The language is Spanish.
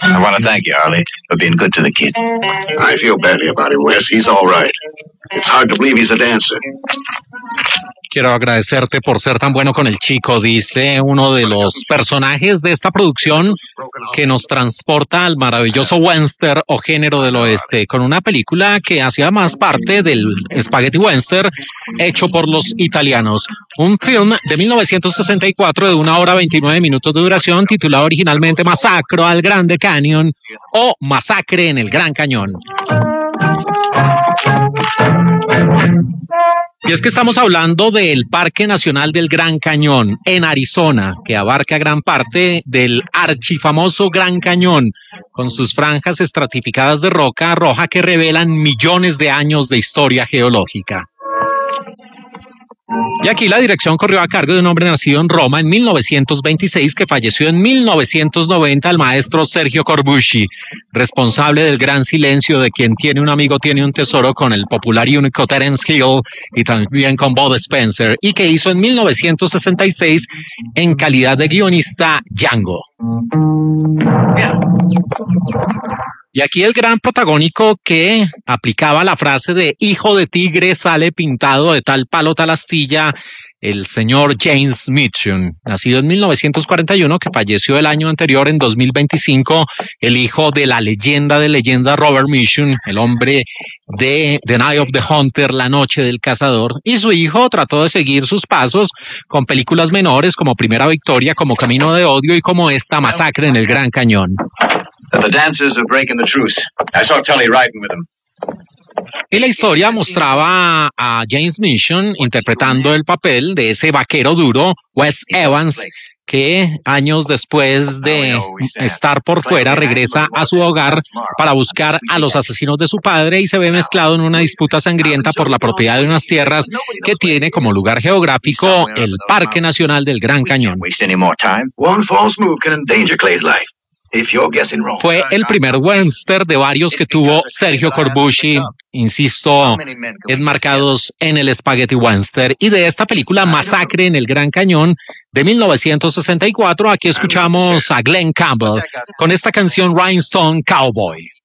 I want to thank you, Harley, for being good to the kid. I feel badly about him, Wes. He's all right. It's hard to believe he's a dancer. Quiero agradecerte por ser tan bueno con el chico, dice uno de los personajes de esta producción que nos transporta al maravilloso western o género del oeste, con una película que hacía más parte del spaghetti western hecho por los italianos. Un film de 1964 de 1 hora 29 minutos de duración, titulado originalmente Masacro al Grande Canyon o Masacre en el Gran Cañón. Y es que estamos hablando del Parque Nacional del Gran Cañón en Arizona, que abarca gran parte del archifamoso Gran Cañón, con sus franjas estratificadas de roca roja que revelan millones de años de historia geológica. Y aquí la dirección corrió a cargo de un hombre nacido en Roma en 1926 que falleció en 1990, el maestro Sergio Corbucci, responsable del gran silencio de Quien tiene un amigo tiene un tesoro con el popular y único Terence Hill y también con Bud Spencer, y que hizo en 1966 en calidad de guionista Django. Y aquí el gran protagónico que aplicaba la frase de hijo de tigre sale pintado de tal palo tal astilla, el señor James Mitchum, nacido en 1941, que falleció el año anterior en 2025, el hijo de la leyenda de leyenda Robert Mitchum, el hombre de The Night of the Hunter, La Noche del Cazador, y su hijo trató de seguir sus pasos con películas menores como Primera Victoria, como Camino de Odio y como esta Masacre en el Gran Cañón. The dancers are breaking the truce. I saw Tully riding with them. Y la historia mostraba a James Mitchum interpretando el papel de ese vaquero duro, Wes Evans, que años después de estar por fuera regresa a su hogar para buscar a los asesinos de su padre y se ve mezclado en una disputa sangrienta por la propiedad de unas tierras que tiene como lugar geográfico el Parque Nacional del Gran Cañón. One false move can endanger Clay's life. If you're guessing wrong. Fue el primer western de varios que tuvo Sergio Corbucci, insisto, enmarcados en el spaghetti western. Y de esta película Masacre en el Gran Cañón de 1964, aquí escuchamos a Glenn Campbell con esta canción Rhinestone Cowboy.